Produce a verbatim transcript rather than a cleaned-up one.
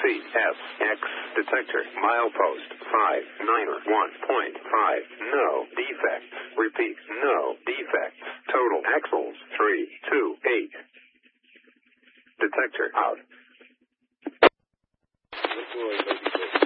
F, X, detector, milepost, five nine one point five, no defects. Repeat, no defects. Total axles, three two eight. Detector out.